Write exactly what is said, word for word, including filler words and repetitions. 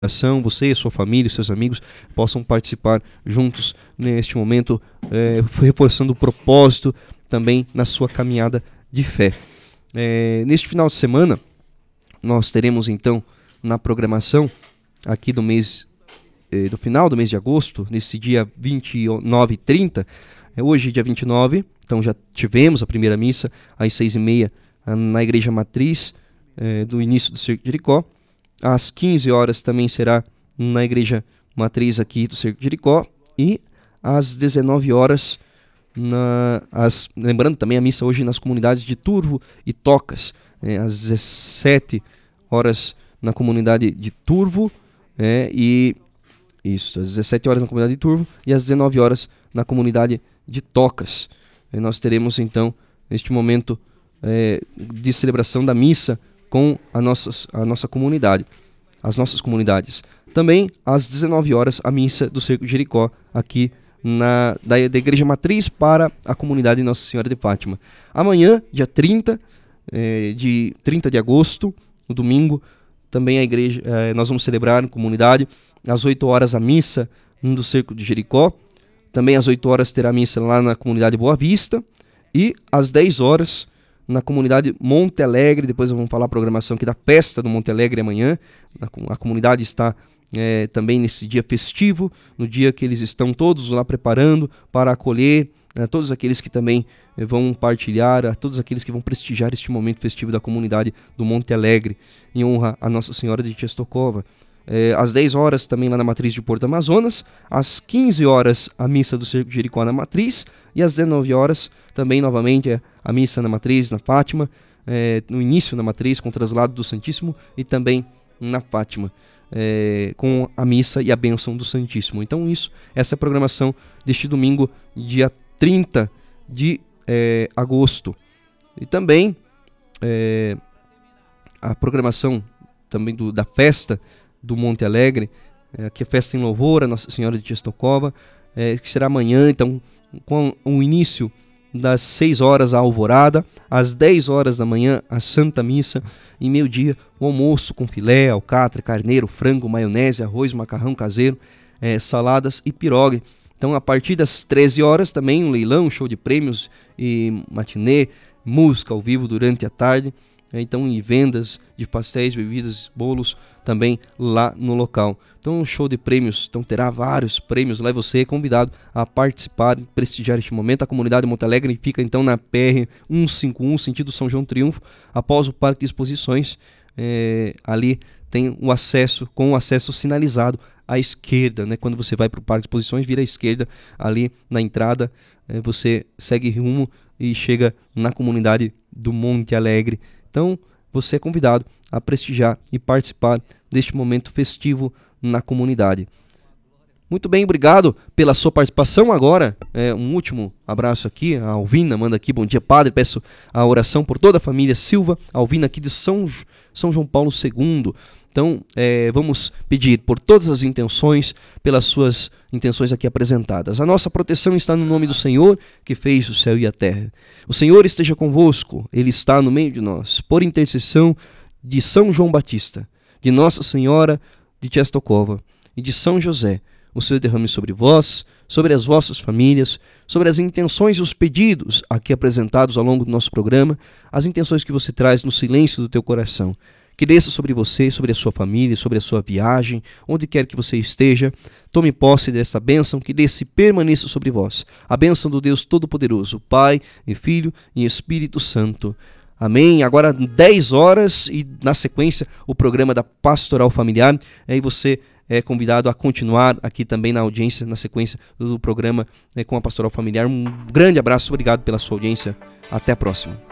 oração, você e a sua família, seus amigos possam participar juntos neste momento, é, reforçando o propósito também na sua caminhada de fé. É, neste final de semana, nós teremos então na programação aqui do mês, eh, do final do mês de agosto, nesse dia vinte e nove e trinta, é hoje dia vinte e nove, então já tivemos a primeira missa às seis e meia na Igreja Matriz eh, do início do Cerco de Jericó. Às quinze horas também será na Igreja Matriz aqui do Cerco de Jericó. E às dezenove horas, na, as, lembrando também a missa hoje nas comunidades de Turvo e Tocas. É, às dezessete horas na comunidade de Turvo. É, e isso, às dezessete horas na comunidade de Turvo e às dezenove horas na comunidade de Tocas. E nós teremos então, neste momento é, de celebração da missa, com a nossa, a nossa comunidade, as nossas comunidades. Também, às dezenove horas, a missa do Cerco de Jericó, aqui na, da, da Igreja Matriz para a comunidade Nossa Senhora de Fátima. Amanhã, dia trinta, eh, de, trinta de agosto, no domingo, também a igreja, eh, nós vamos celebrar na comunidade, às oito horas a missa do Cerco de Jericó. Também às oito horas terá a missa lá na comunidade Boa Vista. E às dez horas, na comunidade Monte Alegre. Depois vamos falar a programação aqui da festa do Monte Alegre amanhã. A comunidade está é, também nesse dia festivo, no dia que eles estão todos lá preparando para acolher a todos aqueles que também é, vão partilhar, a todos aqueles que vão prestigiar este momento festivo da comunidade do Monte Alegre, em honra a Nossa Senhora de Częstochowa. É, às dez horas também lá na Matriz de Porto Amazonas, às quinze horas a missa do Cerco de Jericó na Matriz, e às dezenove horas também novamente a missa na Matriz, na Fátima, é, no início na Matriz com o traslado do Santíssimo e também na Fátima, é, com a missa e a bênção do Santíssimo. Então isso, essa é a programação deste domingo, dia trinta de é, agosto. E também é, a programação também do, da festa do Monte Alegre, é, que é festa em louvor a Nossa Senhora de Częstochowa, é, que será amanhã, então, com o início das seis horas a alvorada, às dez horas da manhã a Santa Missa, e meio-dia o almoço com filé, alcatra, carneiro, frango, maionese, arroz, macarrão caseiro, é, saladas e pirogue. Então, a partir das treze horas também um leilão, show de prêmios e matinê, música ao vivo durante a tarde. Então, e vendas de pastéis, bebidas, bolos também lá no local. Então, um show de prêmios, então terá vários prêmios lá e você é convidado a participar, prestigiar este momento. A comunidade de Monte Alegre fica então na P R cento e cinquenta e um, sentido São João Triunfo, após o Parque de Exposições. É, ali tem o acesso, com o acesso sinalizado à esquerda, né? Quando você vai para o Parque de Exposições, vira à esquerda, ali na entrada, é, você segue rumo e chega na comunidade do Monte Alegre. Então, você é convidado a prestigiar e participar deste momento festivo na comunidade. Muito bem, obrigado pela sua participação. Agora, é, um último abraço aqui. A Alvina manda aqui, bom dia, padre. Peço a oração por toda a família Silva. A Alvina aqui de São, São João Paulo segundo. Então, é, vamos pedir por todas as intenções, pelas suas intenções aqui apresentadas. A nossa proteção está no nome do Senhor, que fez o céu e a terra. O Senhor esteja convosco, Ele está no meio de nós. Por intercessão de São João Batista, de Nossa Senhora de Częstochowa e de São José, o Senhor derrame sobre vós, sobre as vossas famílias, sobre as intenções e os pedidos aqui apresentados ao longo do nosso programa, as intenções que você traz no silêncio do teu coração. Que desça sobre você, sobre a sua família, sobre a sua viagem, onde quer que você esteja. Tome posse dessa bênção, que desça e permaneça sobre vós. A bênção do Deus Todo-Poderoso, Pai e Filho e Espírito Santo. Amém. Agora dez horas e na sequência o programa da Pastoral Familiar. Aí você é convidado a continuar aqui também na audiência, na sequência do programa é, com a Pastoral Familiar. Um grande abraço, obrigado pela sua audiência. Até a próxima.